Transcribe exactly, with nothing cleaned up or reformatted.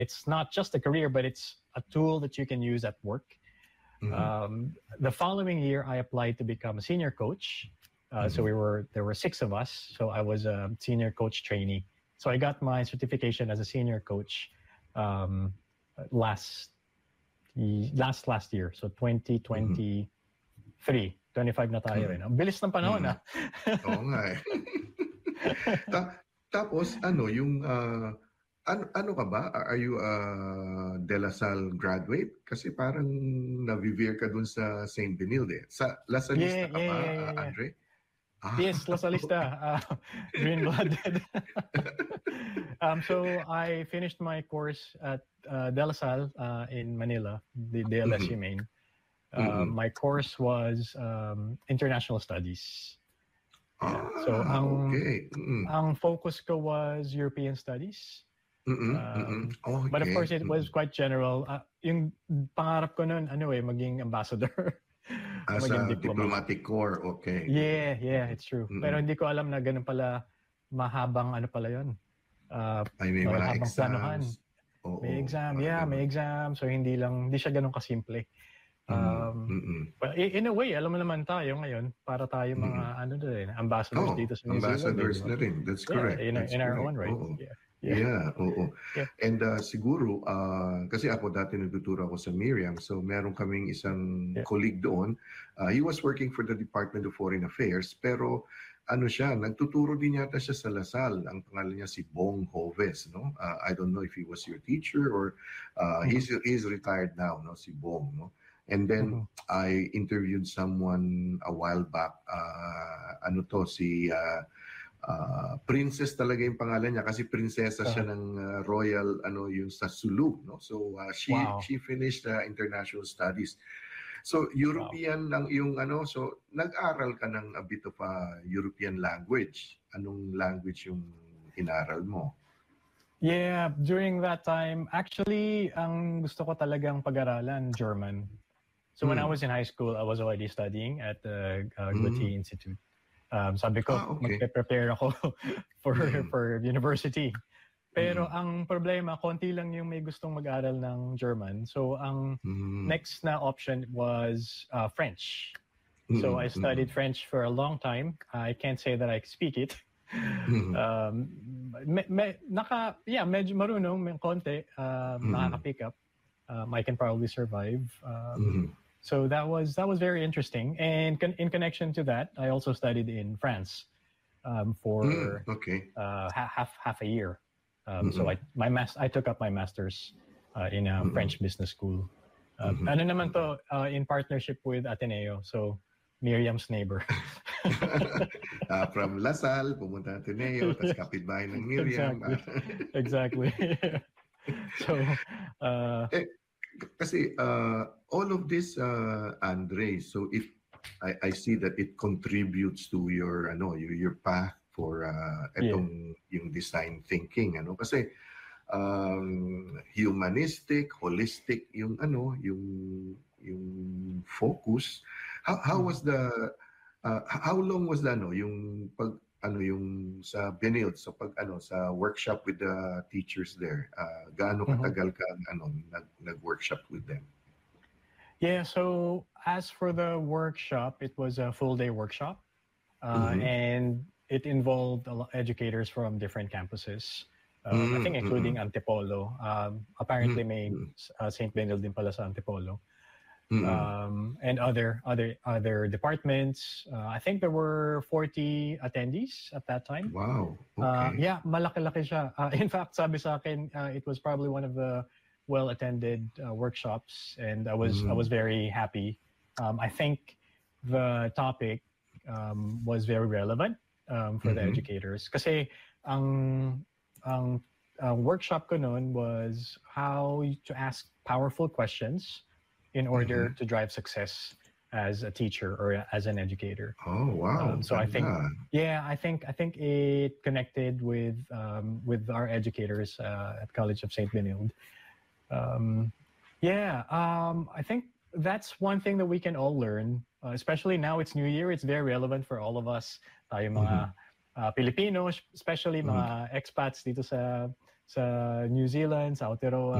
it's not just a career, but it's a tool that you can use at work. Mm-hmm. Um, the following year, I applied to become a senior coach. Uh, mm-hmm. So we were there were six of us. So I was a senior coach trainee. So I got my certification as a senior coach um, last last last year. So twenty twenty-three. Mm-hmm. twenty-five na tayo rin. Ang bilis ng panahon, mm. ah. Oo nga eh. Ta- tapos, ano, yung, uh, ano, ano ka ba? Are you a De La Salle graduate? Kasi parang navivere ka dun sa Saint Benilde. Sa Lasalista yeah, ka yeah, ba, yeah, yeah, uh, Andre? Ah. Yes, Lasalista. Uh, green-blooded. um, so I finished my course at uh, De La Salle uh, in Manila, the D L S U mm-hmm. main. Uh, mm-hmm. My course was um, International Studies. Yeah. Ah, so ang, okay. Mm-hmm. ang focus ko was European Studies. Mm-hmm. Um, mm-hmm. Okay. But of course, it was mm-hmm. quite general. Uh, yung pangarap ko nun, ano eh, maging ambassador. As a diplomatic corps, okay. Yeah, yeah, it's true. Mm-hmm. Pero hindi ko alam na ganun pala, mahabang ano pala yun. Uh, I mean, mahabang exams. planuhan. Oh, may exam, oh, yeah, may exam. So hindi lang, hindi siya ganun kasimple. Um, mm-hmm. But in a way, alam mo naman tayo ngayon, para tayo mga mm-hmm. ano din, ambassadors oh, dito sa New ambassadors Zealand. na rin. That's yeah, correct. In, That's in our correct. own right. Oh. Yeah. Yeah, yeah oo. Yeah. And uh, siguro, uh, kasi ako dati nagtuturo ako sa Miriam, so meron kaming isang yeah. colleague doon. Uh, he was working for the Department of Foreign Affairs, pero ano siya, nagtuturo din yata siya sa Lasal. Ang pangalan niya si Bong Hoves, no? Uh, I don't know if he was your teacher or uh, mm-hmm. he's he's retired now, no? Si Bong, no? And then mm-hmm. I interviewed someone a while back. Uh, ano to, si uh, uh, Princess talaga yung pangalan niya kasi prinsesa uh-huh. siya ng uh, royal ano yung sa Sulu, no? So uh, she wow. she finished uh, international studies. So European wow. lang yung ano, so nag-aral ka ng a bit of a European language. Anong language yung inaral mo? Yeah, during that time, actually, ang gusto ko talagang pag-aralan, German. So when mm. I was in high school, I was already studying at the uh, Goethe mm. Institute. Um, sabi ko, ah, okay. magpe-prepare ako for mm. for university. Pero mm. ang problema, konti lang yung may gustong mag-aral ng German. So ang mm. next na option was uh, French. Mm. So I studied mm. French for a long time. I can't say that I speak it. Mm. Um, me, me, naka, yeah, medyo marunong, may konti, uh, mm. nakaka-pick up. Um, I can probably survive. Um, mm. So that was that was very interesting. And con- in connection to that, I also studied in France um, for mm. okay. uh, half, half half a year. Um, mm-hmm. So I my mas- I took up my master's uh, in a mm-hmm. French business school. Um, mm-hmm. Ano naman to uh, in partnership with Ateneo. So Miriam's neighbor. uh, from Lasal, pumunta Ateneo, tapos kapitbahay ng Miriam. Exactly. exactly. So, uh, eh, kasi uh, all of this, uh, Andre, so if I, I see that it contributes to your ano your, your path for uh, etong yeah. yung design thinking, ano, kasi um, humanistic, holistic yung ano yung yung focus. How how was the uh, how long was the ano yung pag ano yung sa Benilde, so pag ano sa workshop with the teachers there, uh, gaano katagal ka ano nag nag-workshop with them? Yeah, so as for the workshop, it was a full day workshop, uh, mm-hmm. and it involved a lot educators from different campuses. Uh, mm-hmm. I think including Antipolo. Um, apparently, mm-hmm. may uh, Saint Benilde din pala sa Antipolo. Mm-hmm. Um, and other other other departments. Uh, I think there were forty attendees at that time. Wow. Okay. Uh, yeah, malaki-laki siya. Uh, in fact, sabi sa akin, uh, it was probably one of the well-attended uh, workshops, and I was mm. I was very happy. Um, I think the topic um, was very relevant um, for mm-hmm. the educators. Kasi ang ang uh, workshop ko noon was how to ask powerful questions in order mm-hmm. to drive success as a teacher or as an educator. Oh wow! Um, so I think, yeah, I think I think it connected with um, with our educators uh, at College of Saint Benilde. Um, yeah, um, I think that's one thing that we can all learn, uh, especially now it's New Year. It's very relevant for all of us. Tayo mga mm-hmm. uh, Filipinos, especially mm-hmm. mga expats dito sa sa New Zealand, sa Aotearoa.